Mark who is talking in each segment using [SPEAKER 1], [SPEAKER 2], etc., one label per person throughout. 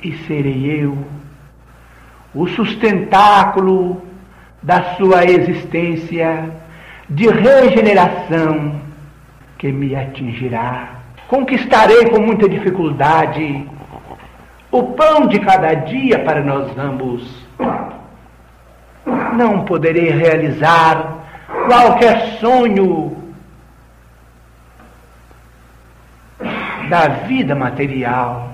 [SPEAKER 1] e serei eu o sustentáculo da sua existência de regeneração que me atingirá. Conquistarei com muita dificuldade o pão de cada dia para nós ambos. Não poderei realizar qualquer sonho da vida material.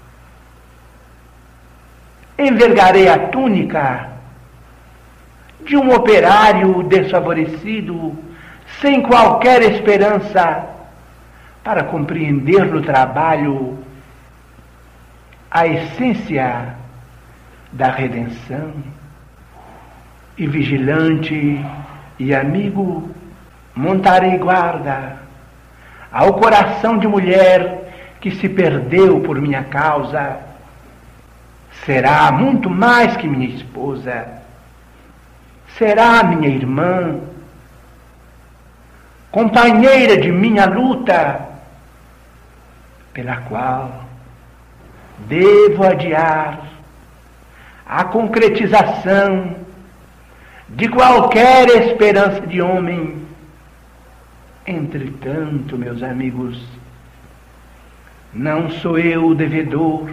[SPEAKER 1] Envergarei a túnica de um operário desfavorecido, sem qualquer esperança para compreender no trabalho a essência da redenção. E vigilante e amigo, montarei guarda ao coração de mulher que se perdeu por minha causa. Será muito mais que minha esposa, será minha irmã, companheira de minha luta, pela qual devo adiar a concretização de qualquer esperança de homem. Entretanto, meus amigos, não sou eu o devedor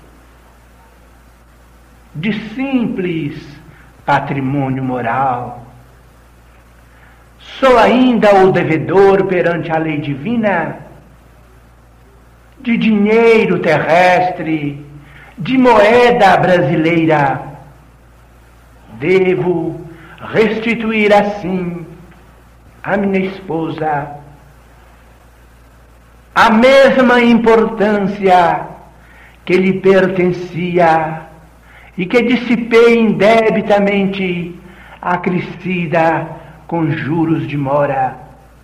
[SPEAKER 1] de simples patrimônio moral. Sou ainda o devedor perante a lei divina de dinheiro terrestre, de moeda brasileira. Devo restituir assim à minha esposa a mesma importância que lhe pertencia e que dissipei indebitamente acrescida com juros de mora.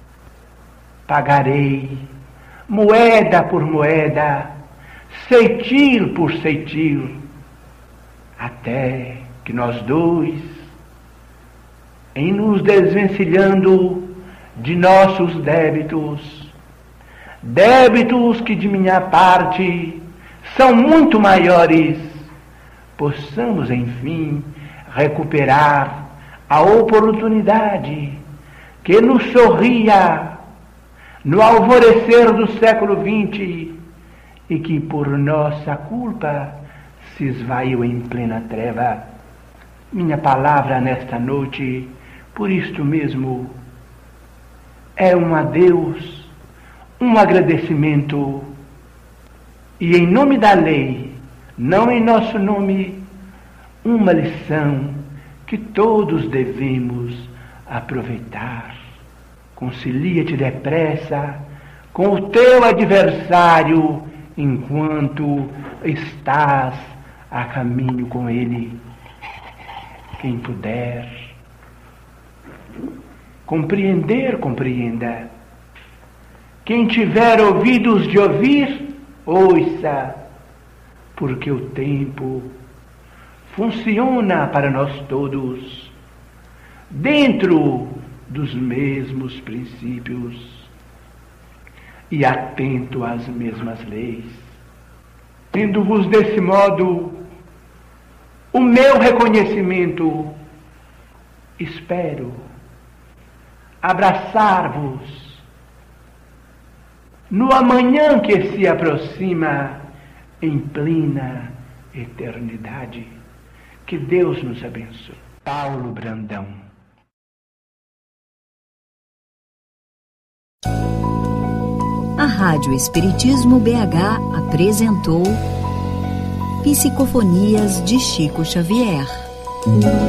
[SPEAKER 1] Pagarei moeda por moeda, ceitil por ceitil, até que nós dois, em nos desvencilhando de nossos débitos, débitos que de minha parte são muito maiores, possamos, enfim, recuperar a oportunidade que nos sorria no alvorecer do século XX e que por nossa culpa se esvaiu em plena treva. Minha palavra nesta noite, por isto mesmo, é um adeus, um agradecimento e, em nome da lei, não em nosso nome, uma lição que todos devemos aproveitar. Concilia-te depressa com o teu adversário enquanto estás a caminho com ele. Quem puder compreender, compreenda. Quem tiver ouvidos de ouvir, ouça, porque o tempo funciona para nós todos dentro dos mesmos princípios e atento às mesmas leis. Tendo-vos desse modo o meu reconhecimento, espero abraçar-vos no amanhã que se aproxima em plena eternidade. Que Deus nos abençoe. Paulo Brandão.
[SPEAKER 2] A Rádio Espiritismo BH apresentou Psicofonias de Chico Xavier.